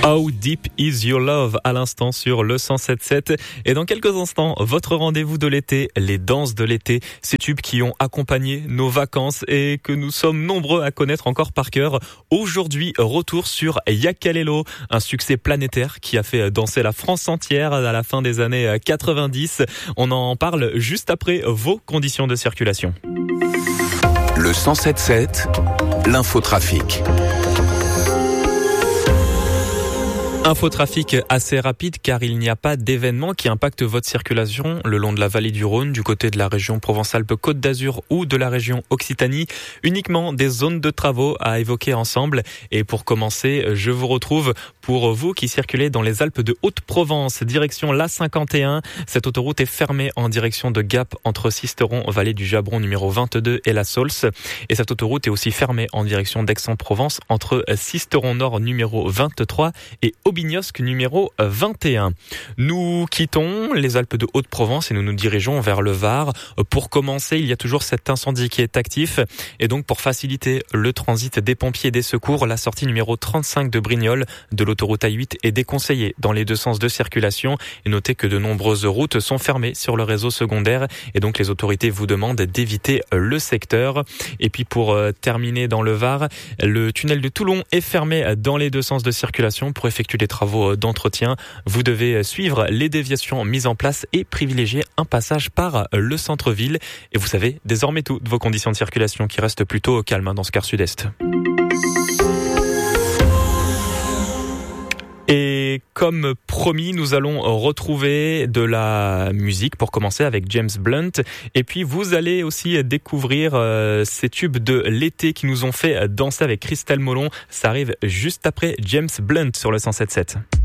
How Deep Is Your Love à l'instant sur le 107.7. Et dans quelques instants, votre rendez-vous de l'été, les danses de l'été, ces tubes qui ont accompagné nos vacances et que nous sommes nombreux à connaître encore par cœur. Aujourd'hui, retour sur Yakalelo, un succès planétaire qui a fait danser la France entière à la fin des années 90. On en parle juste après vos conditions de circulation. Le 107.7, l'infotrafic. Infotrafic assez rapide car il n'y a pas d'événement qui impacte votre circulation le long de la vallée du Rhône, du côté de la région Provence-Alpes-Côte d'Azur ou de la région Occitanie. Uniquement des zones de travaux à évoquer ensemble. Et pour commencer, je vous retrouve pour vous qui circulez dans les Alpes de Haute-Provence, direction l'A51. Cette autoroute est fermée en direction de Gap entre Sisteron, vallée du Jabron numéro 22 et la Saulce. Et cette autoroute est aussi fermée en direction d'Aix-en-Provence entre Sisteron Nord numéro 23 et Aubignosc numéro 21. Nous quittons les Alpes de Haute-Provence et nous nous dirigeons vers le Var. Pour commencer, il y a toujours cet incendie qui est actif et donc pour faciliter le transit des pompiers et des secours, la sortie numéro 35 de Brignoles de l'autoroute A8 est déconseillée dans les deux sens de circulation. Et notez que de nombreuses routes sont fermées sur le réseau secondaire et donc les autorités vous demandent d'éviter le secteur. Et puis pour terminer dans le Var, le tunnel de Toulon est fermé dans les deux sens de circulation pour effectuer les travaux d'entretien. Vous devez suivre les déviations mises en place et privilégier un passage par le centre-ville. Et vous savez désormais tout de vos conditions de circulation qui restent plutôt calmes dans ce quart sud-est. Et comme promis, nous allons retrouver de la musique pour commencer avec James Blunt. Et puis vous allez aussi découvrir ces tubes de l'été qui nous ont fait danser avec Christelle Molon. Ça arrive juste après James Blunt sur le 107.7.